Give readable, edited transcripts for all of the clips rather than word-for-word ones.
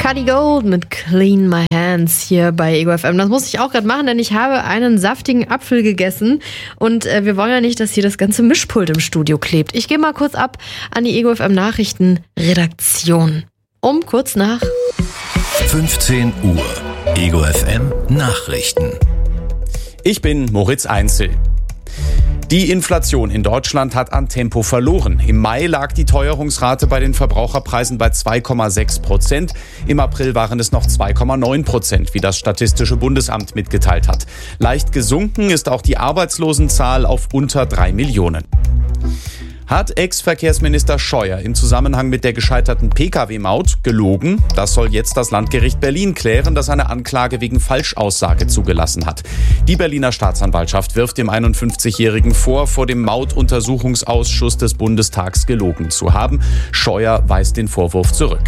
Cuddy Gold mit Clean My Hands hier bei Ego FM. Das muss ich auch gerade machen, denn ich habe einen saftigen Apfel gegessen und wir wollen ja nicht, dass hier das ganze Mischpult im Studio klebt. Ich gehe mal kurz ab an die Ego FM Nachrichtenredaktion. Um kurz nach 15 Uhr. Ego FM Nachrichten. Ich bin Moritz Einzel. Die Inflation in Deutschland hat an Tempo verloren. Im Mai lag die Teuerungsrate bei den Verbraucherpreisen bei 2,6%. Im April waren es noch 2,9%, wie das Statistische Bundesamt mitgeteilt hat. Leicht gesunken ist auch die Arbeitslosenzahl auf unter 3 Millionen. Hat Ex-Verkehrsminister Scheuer im Zusammenhang mit der gescheiterten Pkw-Maut gelogen? Das soll jetzt das Landgericht Berlin klären, das eine Anklage wegen Falschaussage zugelassen hat. Die Berliner Staatsanwaltschaft wirft dem 51-Jährigen vor dem Mautuntersuchungsausschuss des Bundestags gelogen zu haben. Scheuer weist den Vorwurf zurück.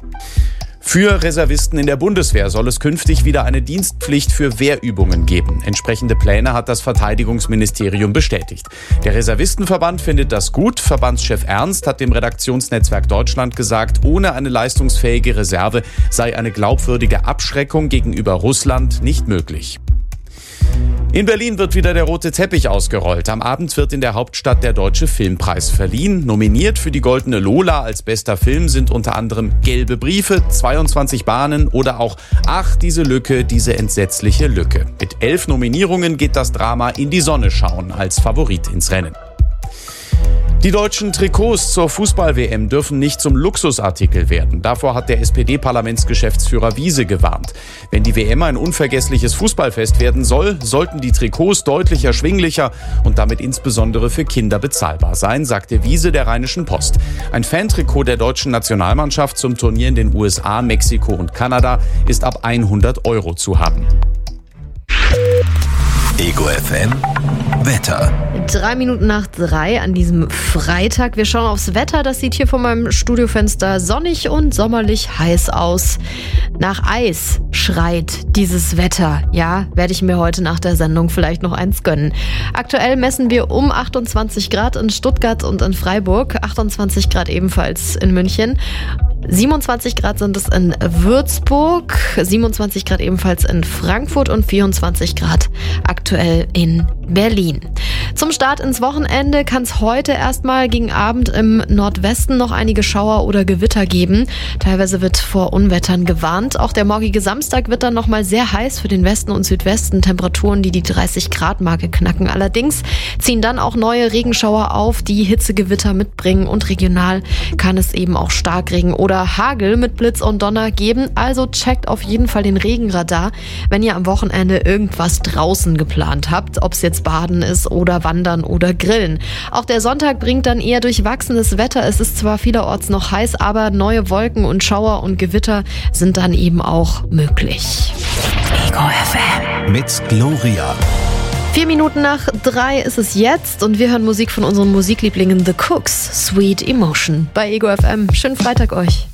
Für Reservisten in der Bundeswehr soll es künftig wieder eine Dienstpflicht für Wehrübungen geben. Entsprechende Pläne hat das Verteidigungsministerium bestätigt. Der Reservistenverband findet das gut. Verbandschef Ernst hat dem Redaktionsnetzwerk Deutschland gesagt, ohne eine leistungsfähige Reserve sei eine glaubwürdige Abschreckung gegenüber Russland nicht möglich. In Berlin wird wieder der rote Teppich ausgerollt. Am Abend wird in der Hauptstadt der Deutsche Filmpreis verliehen. Nominiert für die Goldene Lola als bester Film sind unter anderem Gelbe Briefe, 22 Bahnen oder auch Ach, diese Lücke, diese entsetzliche Lücke. Mit 11 Nominierungen geht das Drama In die Sonne schauen als Favorit ins Rennen. Die deutschen Trikots zur Fußball-WM dürfen nicht zum Luxusartikel werden. Davor hat der SPD-Parlamentsgeschäftsführer Wiese gewarnt. Wenn die WM ein unvergessliches Fußballfest werden soll, sollten die Trikots deutlich erschwinglicher und damit insbesondere für Kinder bezahlbar sein, sagte Wiese der Rheinischen Post. Ein Fantrikot der deutschen Nationalmannschaft zum Turnier in den USA, Mexiko und Kanada ist ab 100 € zu haben. Ego FM Wetter. 3 Minuten nach 3 an diesem Freitag. Wir schauen aufs Wetter. Das sieht hier von meinem Studiofenster sonnig und sommerlich heiß aus. Nach Eis schreit dieses Wetter. Ja, werde ich mir heute nach der Sendung vielleicht noch eins gönnen. Aktuell messen wir um 28 Grad in Stuttgart und in Freiburg. 28 Grad ebenfalls in München. 27 Grad sind es in Würzburg, 27 Grad ebenfalls in Frankfurt und 24 Grad aktuell in Berlin. Zum Start ins Wochenende kann es heute erstmal gegen Abend im Nordwesten noch einige Schauer oder Gewitter geben. Teilweise wird vor Unwettern gewarnt. Auch der morgige Samstag wird dann nochmal sehr heiß für den Westen und Südwesten. Temperaturen, die die 30-Grad-Marke knacken. Allerdings ziehen dann auch neue Regenschauer auf, die Hitzegewitter mitbringen. Und regional kann es eben auch Starkregen oder Hagel mit Blitz und Donner geben. Also checkt auf jeden Fall den Regenradar, wenn ihr am Wochenende irgendwas draußen geplant habt. Ob es jetzt Baden ist oder Wandern oder Grillen. Auch der Sonntag bringt dann eher durchwachsenes Wetter. Es ist zwar vielerorts noch heiß, aber neue Wolken und Schauer und Gewitter sind dann eben auch möglich. Ego FM mit Gloria. 4 Minuten nach 3 ist es jetzt und wir hören Musik von unseren Musiklieblingen The Cooks, Sweet Emotion bei Ego FM. Schönen Freitag euch.